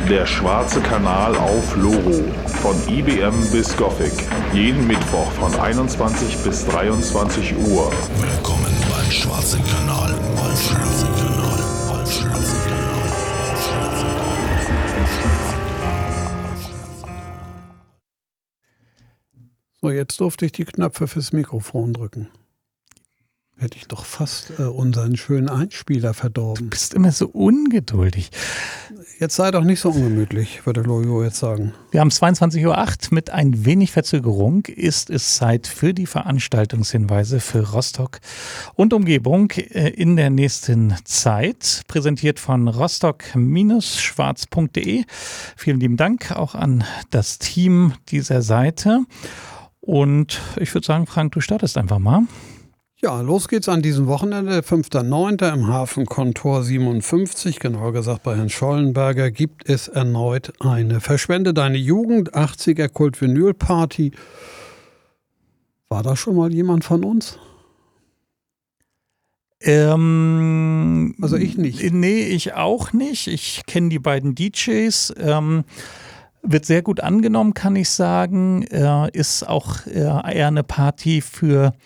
Der schwarze Kanal auf Loro. Von IBM bis Gothic. Jeden Mittwoch von 21 bis 23 Uhr. Willkommen beim Schwarzen Kanal auf Loro. So, jetzt durfte ich die Knöpfe fürs Mikrofon drücken. Hätte ich doch fast unseren schönen Einspieler verdorben. Du bist immer so ungeduldig. Jetzt sei doch nicht so ungemütlich, würde Lojo jetzt sagen. Wir haben 22:08 Uhr. Mit ein wenig Verzögerung ist es Zeit für die Veranstaltungshinweise für Rostock und Umgebung in der nächsten Zeit. Präsentiert von rostock-schwarz.de. Vielen lieben Dank auch an das Team dieser Seite. Und ich würde sagen, Frank, du startest einfach mal. Ja, los geht's an diesem Wochenende, 5.9. im Hafenkontor 57, genauer gesagt bei Herrn Schollenberger, gibt es erneut eine Verschwende deine Jugend 80er Kult-Vinyl-Party. War da schon mal jemand von uns? Also ich nicht. Nee, ich auch nicht. Ich kenne die beiden DJs. Wird sehr gut angenommen, kann ich sagen. Ist auch eher eine Party für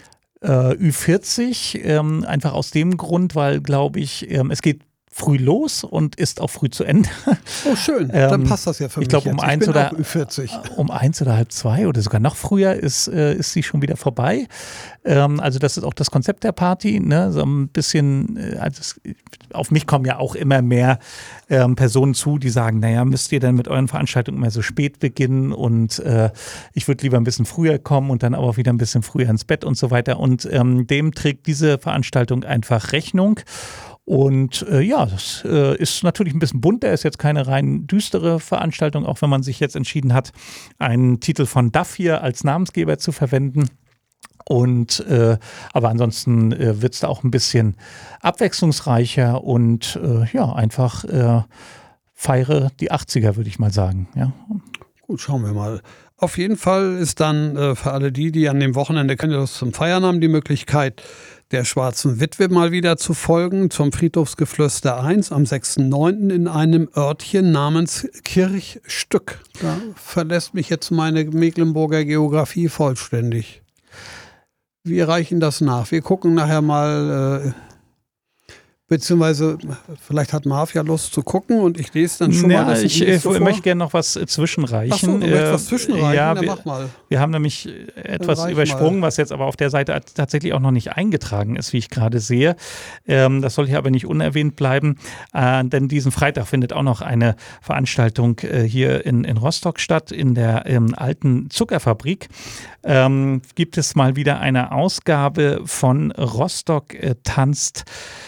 Ü40, einfach aus dem Grund, weil, glaube ich, es geht früh los und ist auch früh zu Ende. Oh, schön. Dann passt das ja für mich. Ich glaube, um eins oder halb zwei oder sogar noch früher ist sie schon wieder vorbei. Also das ist auch das Konzept der Party, ne? So ein bisschen, auf mich kommen ja auch immer mehr Personen zu, die sagen, naja, müsst ihr denn mit euren Veranstaltungen immer so spät beginnen und ich würde lieber ein bisschen früher kommen und dann aber wieder ein bisschen früher ins Bett und so weiter. Und dem trägt diese Veranstaltung einfach Rechnung. Und das ist natürlich ein bisschen bunter, ist jetzt keine rein düstere Veranstaltung, auch wenn man sich jetzt entschieden hat, einen Titel von Duff hier als Namensgeber zu verwenden. Und aber ansonsten wird es da auch ein bisschen abwechslungsreicher und einfach feiere die 80er, würde ich mal sagen. Ja. Gut, schauen wir mal. Auf jeden Fall ist dann für alle die an dem Wochenende keine Lust zum Feiern haben, die Möglichkeit, der Schwarzen Witwe mal wieder zu folgen, zum Friedhofsgeflüster 1 am 6.9. in einem Örtchen namens Kirchstück. Da verlässt mich jetzt meine Mecklenburger Geografie vollständig. Wir reichen das nach. Wir gucken nachher mal, beziehungsweise vielleicht hat Marv ja Lust zu gucken und ich lese dann schon mal. Ich möchte gerne noch was zwischenreichen. Ach so, du möchtest was zwischenreichen? Ja, dann mach mal. Wir haben nämlich etwas übersprungen, was jetzt aber auf der Seite tatsächlich auch noch nicht eingetragen ist, wie ich gerade sehe. Das soll hier aber nicht unerwähnt bleiben, denn diesen Freitag findet auch noch eine Veranstaltung hier in Rostock statt, in der alten Zuckerfabrik. Gibt es mal wieder eine Ausgabe von Rostock tanzt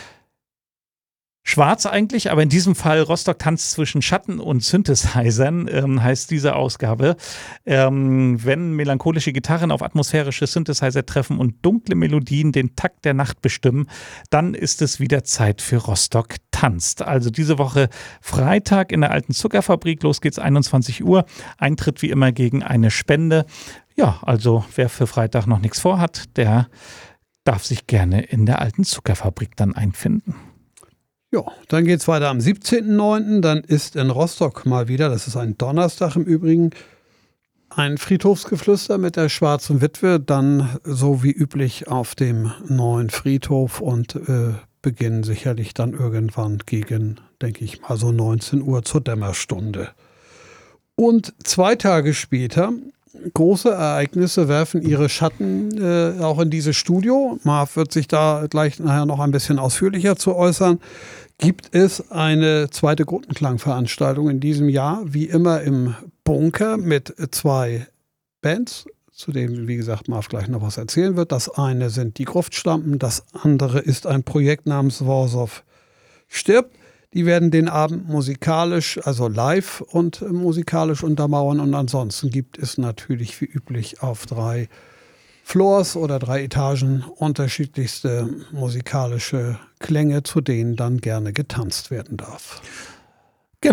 schwarz eigentlich, aber in diesem Fall Rostock tanzt zwischen Schatten und Synthesizern, heißt diese Ausgabe. Wenn melancholische Gitarren auf atmosphärische Synthesizer treffen und dunkle Melodien den Takt der Nacht bestimmen, dann ist es wieder Zeit für Rostock tanzt. Also diese Woche Freitag in der alten Zuckerfabrik, los geht's 21 Uhr. Eintritt wie immer gegen eine Spende. Ja, also wer für Freitag noch nichts vorhat, der darf sich gerne in der alten Zuckerfabrik dann einfinden. Ja, dann geht es weiter am 17.09. Dann ist in Rostock mal wieder, das ist ein Donnerstag im Übrigen, ein Friedhofsgeflüster mit der Schwarzen Witwe. Dann so wie üblich auf dem neuen Friedhof und beginnen sicherlich dann irgendwann gegen, denke ich mal, so 19 Uhr zur Dämmerstunde. Und 2 Tage später, große Ereignisse werfen ihre Schatten auch in dieses Studio. Marv wird sich da gleich nachher noch ein bisschen ausführlicher zu äußern. Gibt es eine zweite Gruppenklangveranstaltung in diesem Jahr, wie immer im Bunker mit 2 Bands, zu denen, wie gesagt, Marv gleich noch was erzählen wird. Das eine sind die Gruftstampen, das andere ist ein Projekt namens Warsaw stirbt. Die werden den Abend musikalisch, also live und musikalisch untermauern. Und ansonsten gibt es natürlich wie üblich auf 3 Floors oder 3 Etagen unterschiedlichste musikalische Klänge, zu denen dann gerne getanzt werden darf. Genau.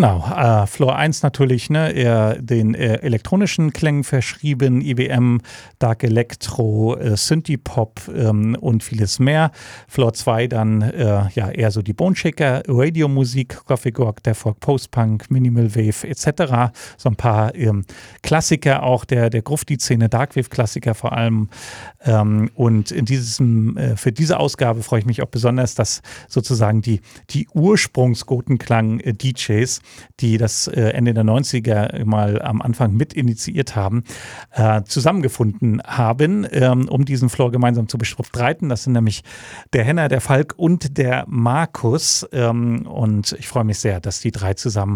Genau, Floor 1 natürlich, ne, eher den elektronischen Klängen verschrieben, IBM, Dark Electro, Synthie-Pop und vieles mehr. Floor 2 dann eher so die Boneshaker, Radiomusik, Gothic Rock, der Folk Post-Punk, Minimal Wave etc. So ein paar Klassiker auch der Grufti-Szene, Darkwave-Klassiker vor allem. Und für diese Ausgabe freue ich mich auch besonders, dass sozusagen die Ursprungs-Gotenklang-DJs, die das Ende der 90er mal am Anfang mit initiiert haben, zusammengefunden haben, um diesen Floor gemeinsam zu bestreiten. Das sind nämlich der Henner, der Falk und der Markus. Und ich freue mich sehr, dass die drei zusammen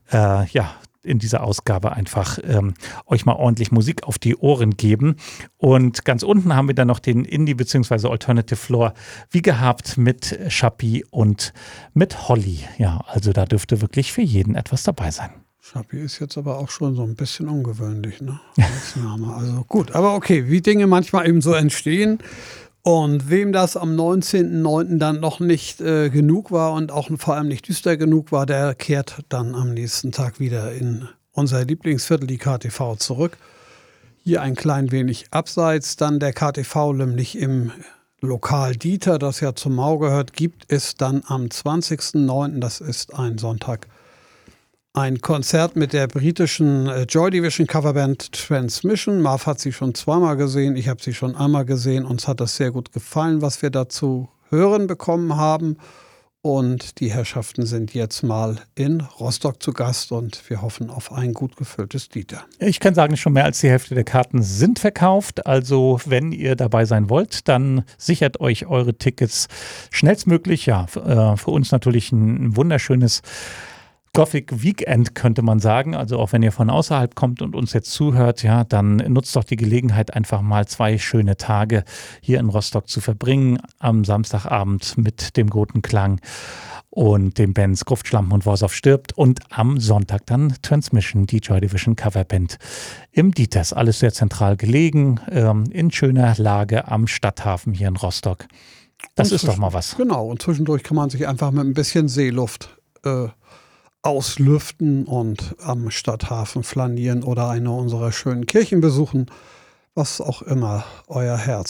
in dieser Ausgabe einfach euch mal ordentlich Musik auf die Ohren geben. Und ganz unten haben wir dann noch den Indie- bzw. Alternative Floor, wie gehabt, mit Schappi und mit Holly. Ja, also da dürfte wirklich für jeden etwas dabei sein. Schappi ist jetzt aber auch schon so ein bisschen ungewöhnlich, ne? Als Name. Also gut, aber okay, wie Dinge manchmal eben so entstehen. Und wem das am 19.09. dann noch nicht genug war und auch vor allem nicht düster genug war, der kehrt dann am nächsten Tag wieder in unser Lieblingsviertel, die KTV, zurück. Hier ein klein wenig abseits. Dann der KTV, nämlich im Lokal Dieter, das ja zum Mau gehört, gibt es dann am 20.09., das ist ein Sonntag, ein Konzert mit der britischen Joy Division Coverband Transmission. Marv hat sie schon zweimal gesehen, ich habe sie schon einmal gesehen. Uns hat das sehr gut gefallen, was wir dazu hören bekommen haben. Und die Herrschaften sind jetzt mal in Rostock zu Gast und wir hoffen auf ein gut gefülltes Dieter. Ich kann sagen, schon mehr als die Hälfte der Karten sind verkauft. Also wenn ihr dabei sein wollt, dann sichert euch eure Tickets schnellstmöglich. Ja, für uns natürlich ein wunderschönes Gothic Weekend, könnte man sagen. Also auch wenn ihr von außerhalb kommt und uns jetzt zuhört, ja, dann nutzt doch die Gelegenheit, einfach mal 2 schöne Tage hier in Rostock zu verbringen. Am Samstagabend mit dem Gotenklang und den Bands Gruftschlampen und Warsaw stirbt. Und am Sonntag dann Transmission, die Joy Division Coverband im Dieters. Alles sehr zentral gelegen, in schöner Lage am Stadthafen hier in Rostock. Das ist doch mal was. Genau, und zwischendurch kann man sich einfach mit ein bisschen Seeluft auslüften und am Stadthafen flanieren oder eine unserer schönen Kirchen besuchen, was auch immer euer Herz